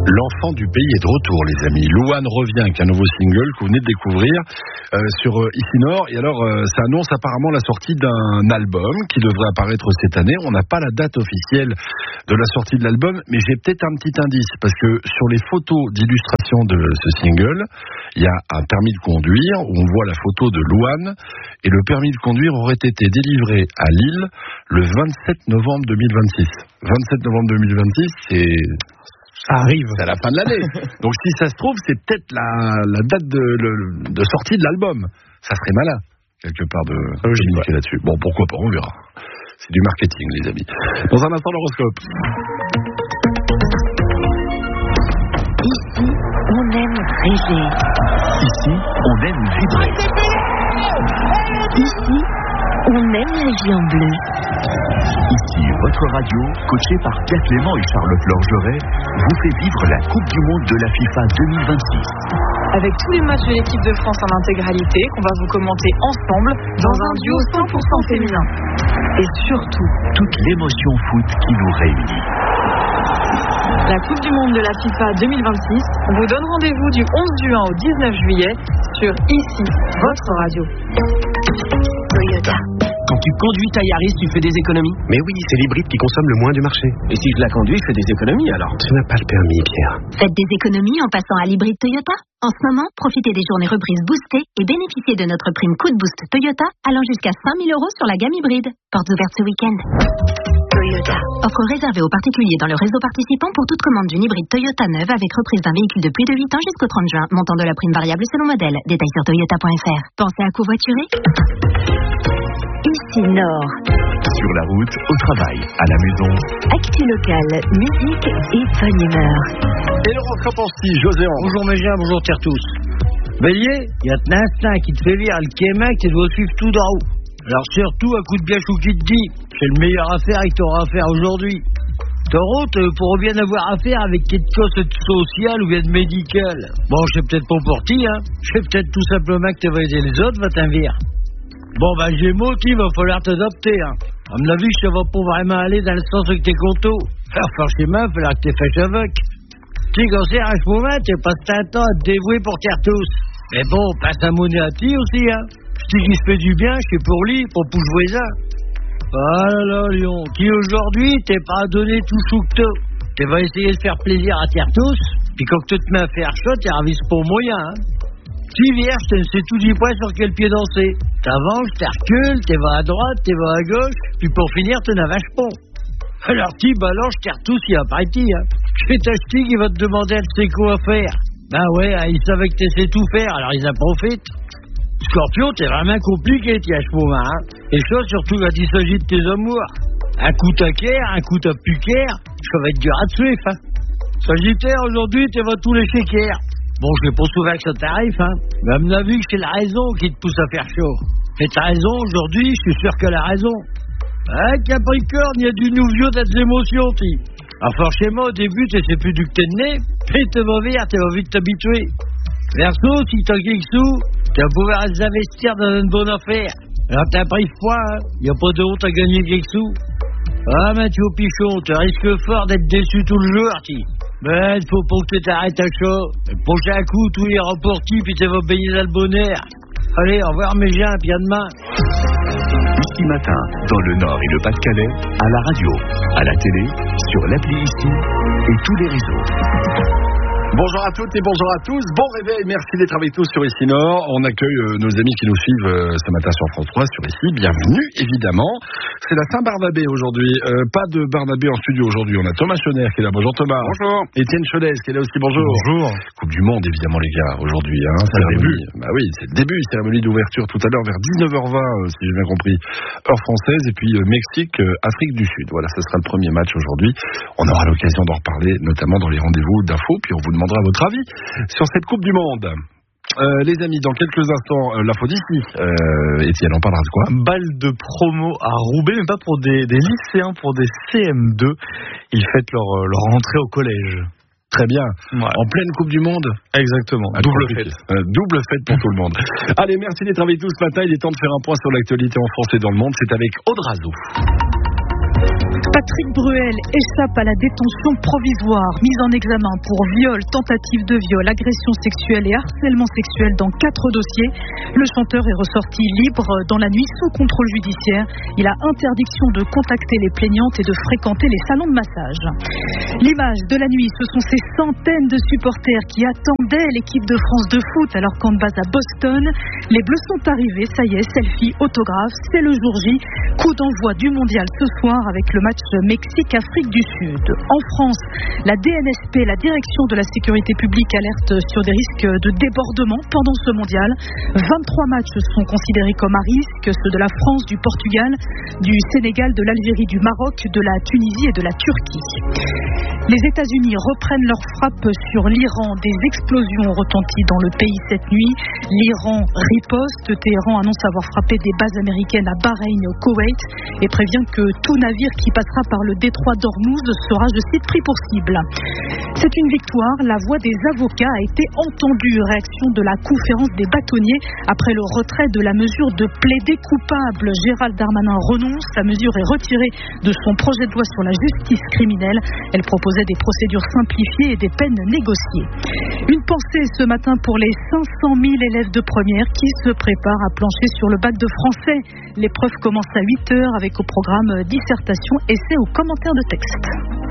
L'enfant du pays est de retour, les amis. Louane revient avec un nouveau single que vous venez de découvrir sur Ici Nord. Et alors, ça annonce apparemment la sortie d'un album qui devrait apparaître cette année. On n'a pas la date officielle de la sortie de l'album, mais j'ai peut-être un petit indice, parce que sur les photos d'illustration de ce single, il y a un permis de conduire où on voit la photo de Louane, et le permis de conduire aurait été délivré à Lille le 27 novembre 2026. 27 novembre 2026, ça arrive. C'est à la fin de l'année. Donc si ça se trouve, c'est peut-être la date de sortie de l'album. Ça serait malin, quelque part, de communiquer là-dessus. Bon, pourquoi pas, on verra. C'est du marketing, les amis. Dans un instant, l'horoscope. Ici, on aime rêver. Ici, on aime vibrer. Ici, on aime la vie en bleu. Ici, votre radio, coachée par Pierre Clément et Charlotte Lorgeret, vous fait vivre la Coupe du Monde de la FIFA 2026. Avec tous les matchs de l'équipe de France en intégralité, qu'on va vous commenter ensemble dans un duo 100% féminin. Et surtout, toute l'émotion foot qui nous réunit. La Coupe du Monde de la FIFA 2026, on vous donne rendez-vous du 11 juin au 19 juillet sur Ici, votre radio. Toyota. Quand tu conduis ta Yaris, tu fais des économies. Mais oui, c'est l'hybride qui consomme le moins du marché. Et si je la conduis, je fais des économies alors. Tu n'as pas le permis, Pierre. Faites des économies en passant à l'hybride Toyota. En ce moment, profitez des journées reprises boostées et bénéficiez de notre prime coup de boost Toyota allant jusqu'à 5 000 € sur la gamme hybride. Portes ouvertes ce week-end. Toyota. Offre réservée aux particuliers dans le réseau participant pour toute commande d'une hybride Toyota neuve avec reprise d'un véhicule de plus de 8 ans jusqu'au 30 juin. Montant de la prime variable selon modèle. Détails sur toyota.fr. Pensez à covoiturer. Ici Nord. Sur la route, au travail, à la maison. Actu locale, musique et bonne humeur. Et l'horoscope en style, José. Bonjour mes gens, bonjour terre tous. Bélier, il y a ton instinct qui te fait lire le kémec et doit suivre tout d'en haut. Alors surtout, un coup de biachou qui te dit, c'est le meilleur affaire que tu auras à faire aujourd'hui. Taureau, pour bien avoir affaire avec quelque chose de social ou bien de médical. Bon, je sais peut-être pas pour ti, hein. Je sais peut-être tout simplement que tu vas aider les autres, va t'invire. Bon, Gémeaux, il va falloir t'adopter, hein. À mon avis, ça va pas vraiment aller dans le sens avec tes contos. Alors, forcément, il va falloir que t'es fait avec. Tu Cancer, à ce moment, tu passes un temps à te dévouer pour terre tous. Mais bon, passe un monnaie à ti aussi, hein. Si qui se fait du bien, je suis pour lui, pour jouer ça. Ah là là, Lyon, qui aujourd'hui t'es pas donné tout chou que toi. Tu vas essayer de faire plaisir à terre tous, puis quand tu te mets à faire chaud, tu ravises pas au moyen, hein. Si vierge, tu ne sais tout du poids sur quel pied danser. T'avances, tu recules, tu vas à droite, tu vas à gauche, puis pour finir, tu n'avaches pas. Alors, tu balances, terre tous, il y a pas petit, hein. C'est ta ch'ti qui va te demander elle sait quoi faire. Ben ouais, ils savaient que tu sais tout faire, alors ils en profitent. Scorpion, t'es vraiment compliqué, tiens, chemin, hein. Et ça, surtout quand il s'agit de tes amours. Un coup taquaire, un coup t'as pucaire, ça va être dur à te suivre, hein. Sagittaire, aujourd'hui, tu vas tous les chéquières. Bon, je sais pas souvent que ça t'arrive, hein. Mais à mon avis, c'est la raison qui te pousse à faire chaud. Et t'as raison, aujourd'hui, je suis sûr qu'elle a raison. Hein, Capricorne, il y a du nouveau dans tes émotions, ti. Alors, forcément, au début, tu sais plus du que t'es né, puis tu vas vite t'habituer. Verseau, si t'as quelque sous, tu vas pouvoir les investir dans une bonne affaire. Alors t'as pris froid, hein. Y a pas de honte à gagner quelque sous. Ah, Mathieu Pichon, tu risques fort d'être déçu tout le jour, ti. Mais il faut pas que tu t'arrêtes à chaud. Le prochain coup, tout est remporté, puis tu vas baigner dans le bonheur. Allez, au revoir mes gens, puis à demain. Ici matin, dans le Nord et le Pas-de-Calais, à la radio, à la télé, sur l'appli Ici et tous les réseaux. Bonjour à toutes et bonjour à tous. Bon réveil, merci d'être avec nous sur Ici Nord. On accueille nos amis qui nous suivent ce matin sur France 3, sur Ici. Bienvenue, évidemment. C'est la Saint-Barnabé aujourd'hui. Pas de Barnabé en studio aujourd'hui. On a Thomas Schoner qui est là. Bonjour Thomas. Bonjour. Étienne Cholès qui est là aussi. Bonjour. Bonjour. Coupe du Monde, évidemment, les gars, aujourd'hui. Hein, c'est le début. Bah oui, c'est le début. Cérémonie d'ouverture tout à l'heure vers 19h20, si j'ai bien compris, heure française. Et puis Mexique, Afrique du Sud. Voilà, ce sera le premier match aujourd'hui. On aura l'occasion d'en reparler, notamment dans les rendez-vous d'infos. Puis on vous demandera votre avis sur cette Coupe du Monde. Les amis, dans quelques instants, l'info d'ici. Étienne, on parlera de quoi ? Balle de promo à Roubaix, mais pas pour des lycéens, pour des CM2. Ils fêtent leur rentrée au collège. Très bien. Ouais. En pleine Coupe du Monde. Exactement. Double fête. Double fête pour tout le monde. Allez, merci d'être avec nous ce matin. Il est temps de faire un point sur l'actualité en France et dans le monde. C'est avec Aude Razou. Patrick Bruel échappe à la détention provisoire, mis en examen pour viol, tentative de viol, agression sexuelle et harcèlement sexuel dans 4 dossiers. Le chanteur est ressorti libre dans la nuit sous contrôle judiciaire. Il a interdiction de contacter les plaignantes et de fréquenter les salons de massage. L'image de la nuit, ce sont ces centaines de supporters qui attendaient l'équipe de France de foot alors qu'en base à Boston, les Bleus sont arrivés, ça y est, selfie, autographe, c'est le jour J. Coup d'envoi du mondial ce soir avec le match Mexique-Afrique du Sud. En France, la DNSP, la direction de la sécurité publique, alerte sur des risques de débordement pendant ce mondial. 23 matchs sont considérés comme à risque, ceux de la France, du Portugal, du Sénégal, de l'Algérie, du Maroc, de la Tunisie et de la Turquie. Les États-Unis reprennent leur frappe sur l'Iran. Des explosions ont retenti dans le pays cette nuit. L'Iran riposte. Téhéran annonce avoir frappé des bases américaines à Bahreïn et au Koweït et prévient que tout navire qui passera par le détroit d'Ormuz sera, je cite, pris pour cible. C'est une victoire. La voix des avocats a été entendue. Réaction de la conférence des bâtonniers après le retrait de la mesure de plaider coupable. Gérald Darmanin renonce. La mesure est retirée de son projet de loi sur la justice criminelle. Elle proposait des procédures simplifiées et des peines négociées. Une pensée ce matin pour les 500 000 élèves de première qui se préparent à plancher sur le bac de français. L'épreuve commence à 8h avec au programme dissertation, essai ou commentaire de texte.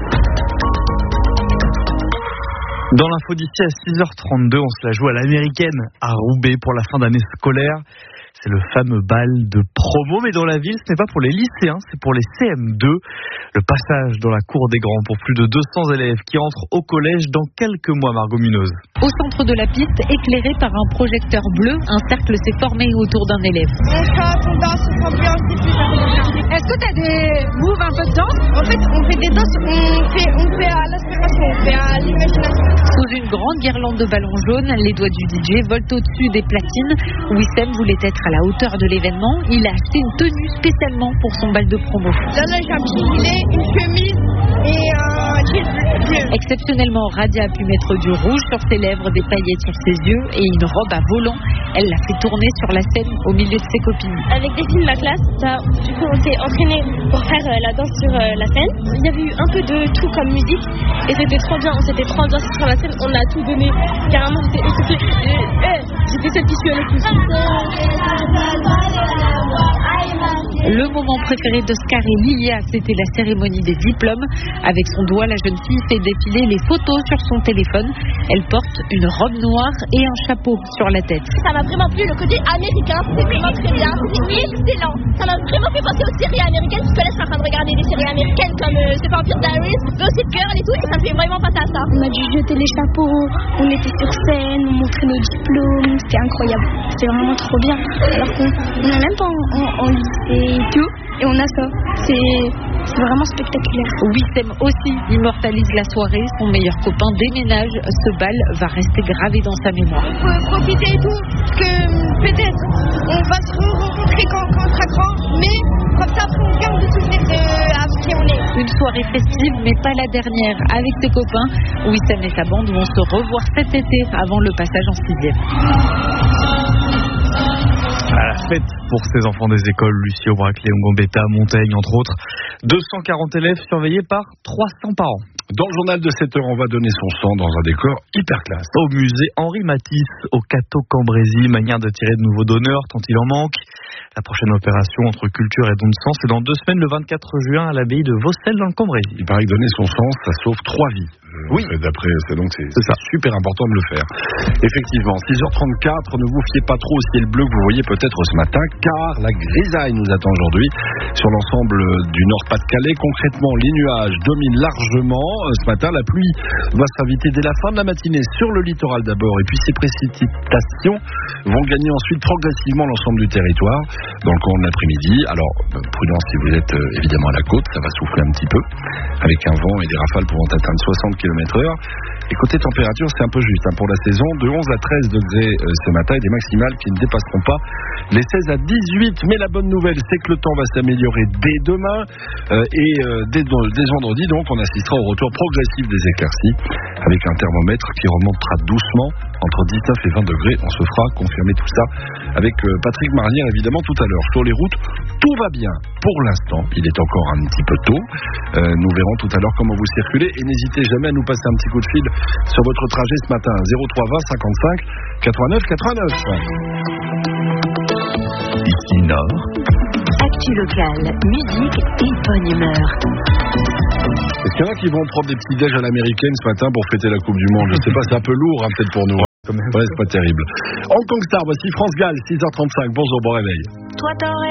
Dans l'info d'ici à 6h32, on se la joue à l'américaine à Roubaix pour la fin d'année scolaire. C'est le fameux bal de promo, mais dans la ville, ce n'est pas pour les lycéens, c'est pour les CM2. Le passage dans la cour des grands pour plus de 200 élèves qui entrent au collège dans quelques mois, Margot Munoz. Au centre de la piste, éclairé par un projecteur bleu, un cercle s'est formé autour d'un élève. On chante, on danse, on s'ambiance, c'est super bien. Est-ce que tu as des moves un peu de danse? En fait, on fait des danses, on fait à l'inspiration, on fait à l'imagination. Sous une grande guirlande de ballons jaunes, les doigts du DJ volent au-dessus des platines. Wissem voulait être à la hauteur de l'événement. Il a acheté une tenue spécialement pour son bal de promo. Là, j'ai un petit gilet, une chemise et un jean bleu. Exceptionnellement, Radia a pu mettre du rouge sur ses lèvres, des paillettes sur ses yeux et une robe à volant. Elle l'a fait tourner sur la scène au milieu de ses copines. Avec des filles de ma classe, du coup, on s'est entraînés pour faire la danse sur la scène. Il y avait eu un peu de tout comme musique et c'était trop bien. On s'était trop bien sur la scène. On a tout donné. Carrément, j'étais celle qui suait le plus. Le moment préféré d'Oscar et Lilia, c'était la cérémonie des diplômes. Avec son doigt, la jeune fille fait défiler les photos sur son téléphone. Elle porte une robe noire et un chapeau sur la tête. Ça m'a vraiment plu, le côté américain, c'était vraiment très bien, c'était excellent. Ça m'a vraiment fait penser aux séries américaines, parce que là je suis en train de regarder des séries américaines comme The Vampire Diaries, Gossip Girl et tout, et ça me fait vraiment penser à ça. On a dû jeter les chapeaux, on était sur scène, on montrait nos diplômes, c'était incroyable, c'était vraiment trop bien. Alors qu'on n'est même pas en lycée et tout, et on a ça, c'est vraiment spectaculaire. Wissem aussi immortalise la soirée. Son meilleur copain déménage. Ce bal va rester gravé dans sa mémoire. On peut profiter et tout, parce que peut-être on va se rencontrer quand on sera grand, mais comme ça après on garde le souvenir de qui on est. Une soirée festive, mais pas la dernière. Avec ses copains, Wissem et sa bande vont se revoir cet été avant le passage en 6e. À la fête pour ces enfants des écoles, Lucio, Braclay, Ngambetta, Montaigne, entre autres. 240 élèves surveillés par 300 parents. Dans le journal de 7h, on va donner son sang dans un décor hyper classe. Au musée Henri Matisse, au Cateau-Cambrésis, manière d'attirer de nouveaux donneurs, tant il en manque. La prochaine opération entre culture et don de sang, c'est dans 2 semaines, le 24 juin, à l'abbaye de Vaucelles, dans le Cambrésis. Il paraît que donner son sang, ça sauve 3 vies. Oui. D'après, c'est ça. Super important de le faire. Effectivement, 6h34, ne vous fiez pas trop au ciel bleu que vous voyez peut-être ce matin, car la grisaille nous attend aujourd'hui sur l'ensemble du Nord-Pas-de-Calais. Concrètement, les nuages dominent largement. Ce matin, la pluie va s'inviter dès la fin de la matinée sur le littoral d'abord, et puis ces précipitations vont gagner ensuite progressivement l'ensemble du territoire dans le cours de l'après-midi. Alors, prudence si vous êtes évidemment à la côte, ça va souffler un petit peu, avec un vent et des rafales pouvant atteindre 60 km/h. Et côté température, c'est un peu juste pour la saison, de 11 à 13 degrés ce matin, et des maximales qui ne dépasseront pas les 16 à 18. Mais la bonne nouvelle, c'est que le temps va s'améliorer dès demain, et dès vendredi, donc, on assistera au retour progressif des éclaircies avec un thermomètre qui remontera doucement entre 19 et 20 degrés. On se fera confirmer tout ça avec Patrick Marnier évidemment tout à l'heure. Sur les routes, tout va bien pour l'instant. Il est encore un petit peu tôt. Nous verrons tout à l'heure comment vous circulez et n'hésitez jamais à nous passer un petit coup de fil sur votre trajet ce matin. 03 20 55 89 89. Ici Nord. Actu locale, musique et bonne humeur. Est-ce qu'il y en a qui vont prendre des petits déj à l'américaine ce matin pour fêter la Coupe du Monde? Je sais pas, c'est un peu lourd peut-être pour nous. Ouais, c'est pas terrible. Hong Kong Star, voici France Gall, 6h35. Bonjour, bon réveil. Toi t'aurais